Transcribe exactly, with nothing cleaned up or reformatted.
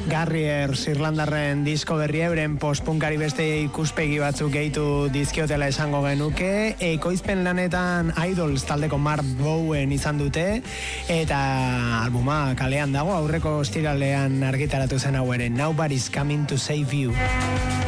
Garriers Irlandarren disko berri euren postpunkari beste ikuspegi batzuk gehitu dizkiotela esango genuke. Ekoizpen lanetan Idols taldeko Mark Bowen izan dute eta albuma kalean dago, aurreko ostiralean argitaratu zen hau ere, Nobody's Coming to Save You.